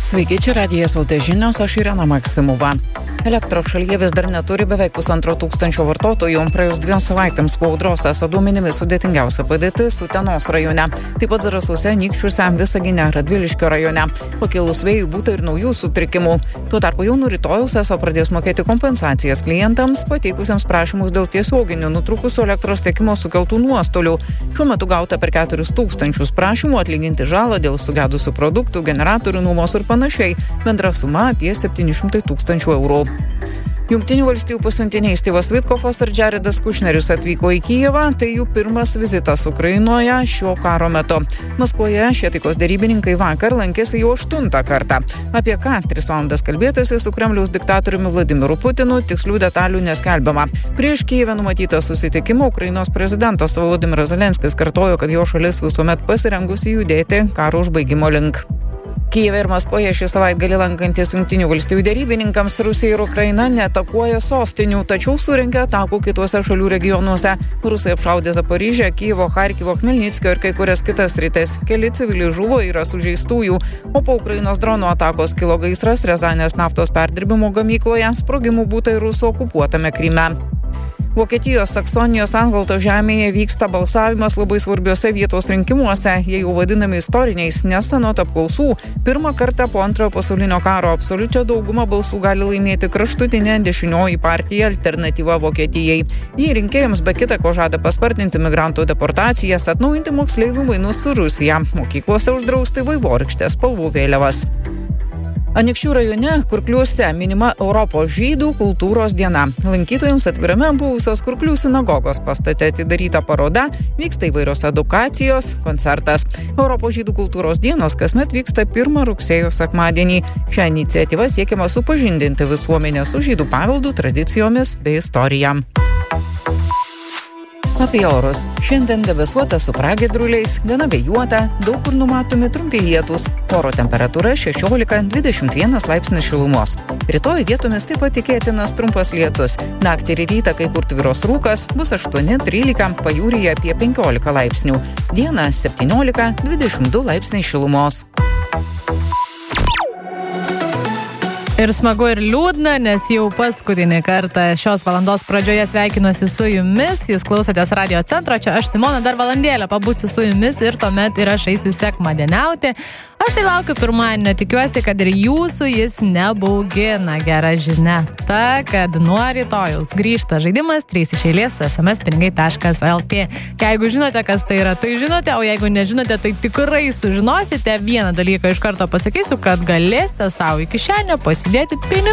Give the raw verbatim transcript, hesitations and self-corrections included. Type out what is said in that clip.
Sveiki, čia Radijas L T žinios, aš Irena Maksimova. Elektros šalyje vis dar neturi beveik pusantro tūkstančio vartotojų. Praėjus dviem savaitėms po audros esą duomenimis sudėtingiausia padėtis Utenos rajone. Taip pat Zarasuose, Anykščiuose, Visagine, Radviliškio rajone. Pakilus vėjui būta ir naujų sutrikimų. Tuo tarpu jau nuo rytojaus eso pradės mokėti kompensacijas klientams, pateikusiems prašymus dėl tiesioginių nutrūkusių elektros tiekimo sukeltų nuostolių. Šiuo metu gauta per keturis tūkstančius prašymų atlyginti žalą dėl sugedusių produktų, generatorių nuomos ir panašiai. Bendra suma apie septyni šimtai tūkstančių eurų. Jungtinių valstijų pasiuntiniai Styvas Vitkofas ir Jaredas Kušneris atvyko į Kijevą, tai jų pirmas vizitas Ukrainoje šio karo metu. Maskvoje šie taikos derybininkai vakar lankėsi jau aštuntą kartą. Apie ką tris valandas kalbėtasi su Kremliaus diktatoriumi Vladimiru Putinu, tikslių detalių neskelbiama. Prieš Kijeve numatytą susitikimą Ukrainos prezidentas Volodymyras Zelenskis kartojo, kad jo šalis visuomet pasirengusi judėti karo užbaigimo link. Kijeve ir Maskvoje šį savaitgalį lankantis Jungtinių valstijų derybininkams Rusija ir Ukraina neatakuoja sostinių, tačiau surengė atakų kituose šalių regionuose. Rusai apšaudė Zaporižę, Kijevo, Charkivo, Chmelnyckio ir kai kurias kitas sritis. Keli civiliai žuvo, yra sužeistųjų, o po Ukrainos dronų atakos kilo gaisras Riazanės naftos perdirbimo gamykloje, sprogimų būta ir Rusų okupuotame Kryme. Vokietijos Saksonijos Anhalto žemėje vyksta balsavimas labai svarbiuose vietos rinkimuose, jie jau vadinami istoriniais, nes anot apklausų pirmą kartą po antrojo pasaulinio karo absoliučią daugumą balsų gali laimėti kraštutinė dešinioji partija Alternatyva Vokietijai. Jie rinkėjams be kita ko žada paspartinti migrantų deportacijas, atnaujinti moksleivių mainus su Rusija, mokyklose uždrausti vaivorykštės spalvų vėliavas. Anykščių rajone Kurkliuose minima Europos žydų kultūros diena. Lankytojams atvirame buvusios Kurklių sinagogos pastate atidaryta paroda, vyksta įvairios edukacijos, koncertas. Europos žydų kultūros dienos kasmet vyksta pirmą rugsėjo sekmadienį. Šią iniciatyvą siekiama supažindinti visuomenę su žydų paveldu, tradicijomis bei istorija. Apie orus. Šiandien debesuota su pragiedruliais, gana vėjuota, daug kur numatomi trumpi lietūs. Oro temperatūra šešiolika dvidešimt vienas laipsnis šilumos. Rytoj vietomis taip pat tikėtinas trumpas lietus. Naktį ir rytą kai kur tvyros rūkas, bus aštuoni trylika, pajūryje apie penkiolika laipsnių. Dieną septyniolika dvidešimt du laipsniai šilumos. Ir smagu ir liūdna, nes jau paskutinį kartą šios valandos pradžioje sveikinuosi su jumis. Jūs klausotės Radio Centro, čia aš Simona, dar valandėlę pabūsiu su jumis ir tuomet ir aš eisiu sekmadieniauti. Aš tai laukiu pirmadienio, tikiuosi, kad ir jūsų jis nebaugina. Gera žinia ta, kad nuo rytojaus grįžta žaidimas trys iš eilės su smspinigai taškas lt. Jeigu žinote, kas tai yra, tai žinote, o jeigu nežinote, tai tikrai sužinosite. Vieną dalyką iš karto pasakysiu, kad galėsite savo į kišenę pasidėti pinigų.